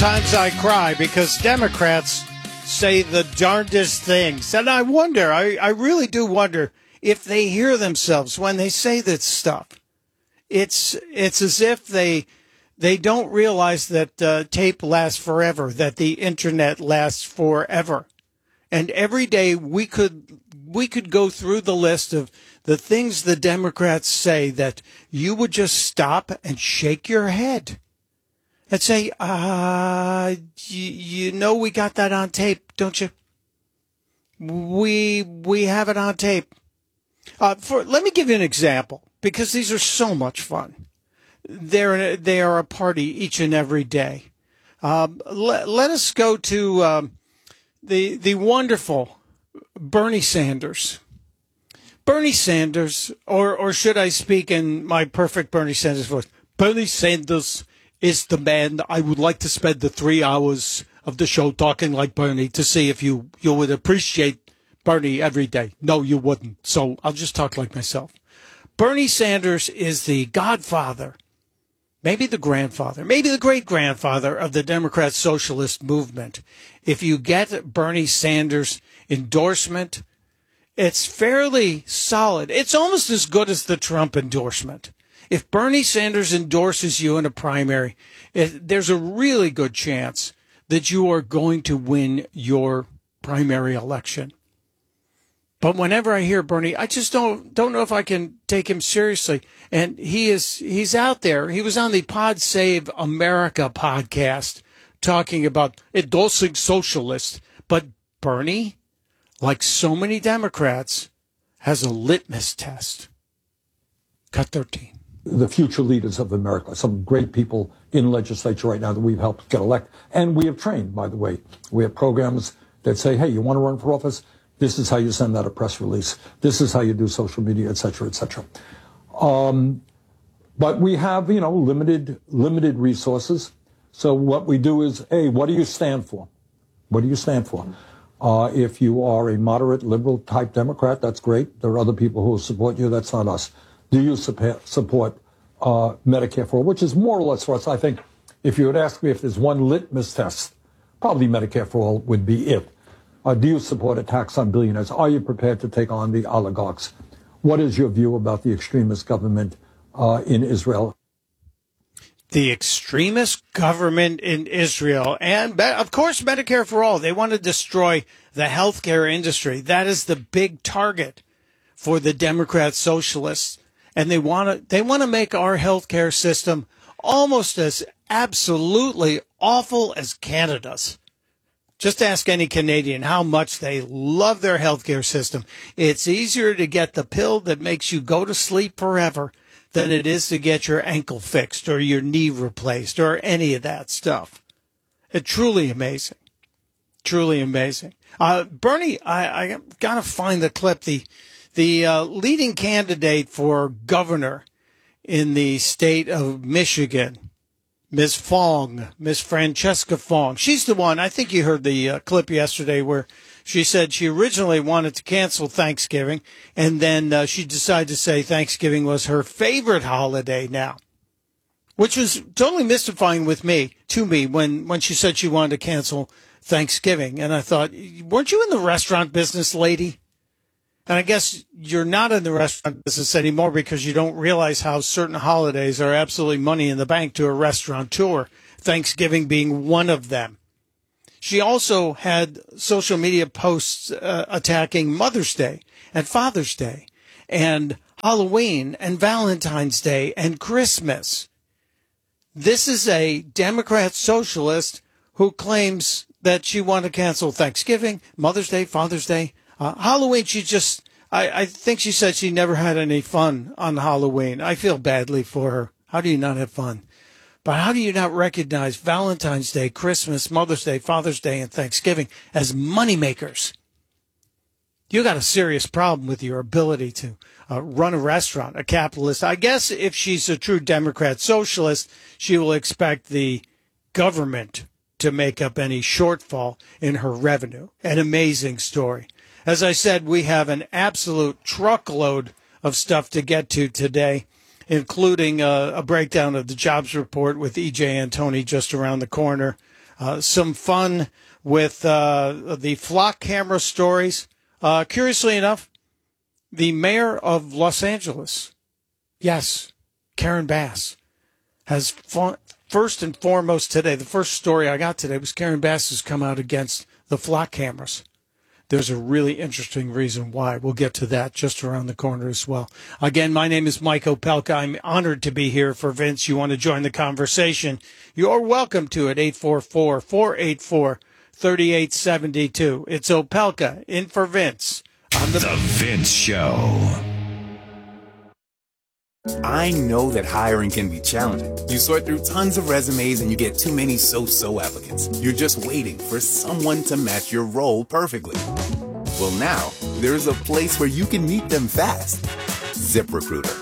Times I cry because Democrats say the darndest things. And I wonder, I really do wonder if they hear themselves when they say this stuff. It's as if they don't realize that tape lasts forever, that the internet lasts forever. And every day we could go through the list of the things the Democrats say that you would just stop and shake your head and say, you know, we got that on tape, don't you? We have it on tape. Let me give you an example, because these are so much fun. They are a party each and every day. Let us go to the wonderful Bernie Sanders. Bernie Sanders, or should I speak in my perfect Bernie Sanders voice? Bernie Sanders is the man I would like to spend the 3 hours of the show talking like Bernie to see if you would appreciate Bernie every day. No, you wouldn't. So I'll just talk like myself. Bernie Sanders is the godfather, maybe the grandfather, maybe the great-grandfather of the Democrat socialist movement. If you get Bernie Sanders' endorsement, it's fairly solid. It's almost as good as the Trump endorsement. If Bernie Sanders endorses you in a primary, there's a really good chance that you are going to win your primary election. But whenever I hear Bernie, I just don't know if I can take him seriously. And he's out there. He was on the Pod Save America podcast talking about endorsing socialists. But Bernie, like so many Democrats, has a litmus test. Cut 13. The future leaders of America, some great people in legislature right now that we've helped get elected. And we have trained, by the way. We have programs that say, hey, you want to run for office? This is how you send out a press release. This is how you do social media, et cetera, et cetera. But we have, limited resources. So what we do is, hey, what do you stand for? What do you stand for? If you are a moderate, liberal type Democrat, that's great. There are other people who will support you. That's not us. Do you support Medicare for all, which is more or less for us? I think if you would ask me if there's one litmus test, probably Medicare for all would be it. Do you support a tax on billionaires? Are you prepared to take on the oligarchs? What is your view about the extremist government in Israel? The extremist government in Israel, and of course Medicare for all. They want to destroy the healthcare industry. That is the big target for the Democrat socialists. And they want to make our healthcare system almost as absolutely awful as Canada's. Just ask any Canadian how much they love their healthcare system. It's easier to get the pill that makes you go to sleep forever than it is to get your ankle fixed or your knee replaced or any of that stuff. It's truly amazing. Truly amazing. Bernie, I got to find the clip. The leading candidate for governor in the state of Michigan, Ms. Francesca Fong. She's the one. I think you heard the clip yesterday where she said she originally wanted to cancel Thanksgiving, and then she decided to say Thanksgiving was her favorite holiday now, which was totally mystifying to me when she said she wanted to cancel Thanksgiving. And I thought, weren't you in the restaurant business, lady? And I guess you're not in the restaurant business anymore because you don't realize how certain holidays are absolutely money in the bank to a restaurateur, Thanksgiving being one of them. She also had social media posts attacking Mother's Day and Father's Day and Halloween and Valentine's Day and Christmas. This is a Democrat socialist who claims that she wanted to cancel Thanksgiving, Mother's Day, Father's Day. Halloween, I think she said she never had any fun on Halloween. I feel badly for her. How do you not have fun? But how do you not recognize Valentine's Day, Christmas, Mother's Day, Father's Day, and Thanksgiving as moneymakers? You got a serious problem with your ability to run a restaurant, a capitalist. I guess if she's a true Democrat socialist, she will expect the government to make up any shortfall in her revenue. An amazing story. As I said, we have an absolute truckload of stuff to get to today, including a breakdown of the jobs report with E.J. Antoni just around the corner. some fun with the flock camera stories. Curiously enough, the mayor of Los Angeles, yes, Karen Bass, has first and foremost today, the first story I got today was Karen Bass has come out against the flock cameras. There's a really interesting reason why. We'll get to that just around the corner as well. Again, my name is Mike Opelka. I'm honored to be here for Vince. You want to join the conversation, you're welcome to it, 844-484-3872. It's Opelka in for Vince on The Vince Show. I know that hiring can be challenging. You sort through tons of resumes and you get too many so-so applicants. You're just waiting for someone to match your role perfectly. Well, now, there's a place where you can meet them fast. ZipRecruiter.